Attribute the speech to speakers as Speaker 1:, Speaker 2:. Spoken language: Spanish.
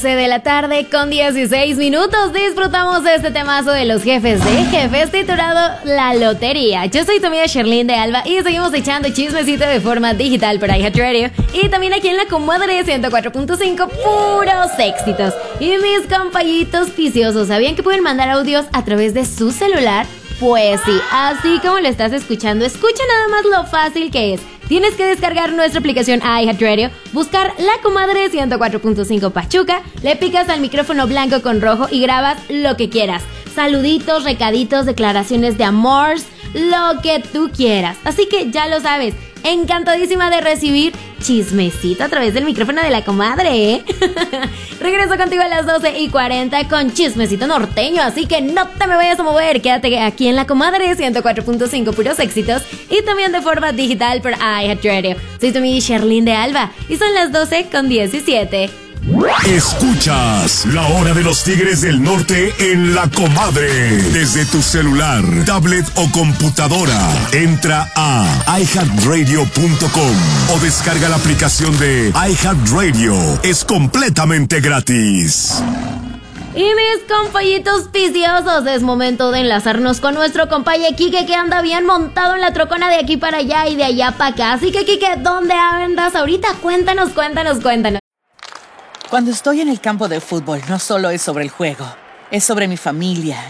Speaker 1: De la tarde con 16 minutos disfrutamos de este temazo de los jefes de jefes titulado La Lotería. Yo soy tu amiga Sherlyn de Alba y seguimos echando chismecito de forma digital por iHeartRadio y también aquí en la Comadre 104.5, puros éxitos. Y mis compañitos viciosos, ¿sabían que pueden mandar audios a través de su celular? Pues sí, así como lo estás escuchando, escucha nada más lo fácil que es. Tienes que descargar nuestra aplicación iHeartRadio, buscar La Comadre 104.5 Pachuca, le picas al micrófono blanco con rojo y grabas lo que quieras. Saluditos, recaditos, declaraciones de amor, lo que tú quieras. Así que ya lo sabes, encantadísima de recibir chismecito a través del micrófono de La Comadre, ¿eh? Regreso contigo a las 12:40 con chismecito norteño, así que no te me vayas a mover. Quédate aquí en La Comadre 104.5, puros éxitos, y también de forma digital por iHeartRadio. Soy tu amiga Sherlyn de Alba y son las 12:17.
Speaker 2: Escuchas La Hora de los Tigres del Norte en La Comadre. Desde tu celular, tablet o computadora, entra a iHeartRadio.com o descarga la aplicación de iHeartRadio. Es completamente gratis.
Speaker 1: Y mis compañitos viciosos, es momento de enlazarnos con nuestro compañero Quique, que anda bien montado en la trocona de aquí para allá y de allá para acá. Así que, Quique, ¿dónde andas ahorita? Cuéntanos.
Speaker 3: Cuando estoy en el campo de fútbol, no solo es sobre el juego, es sobre mi familia,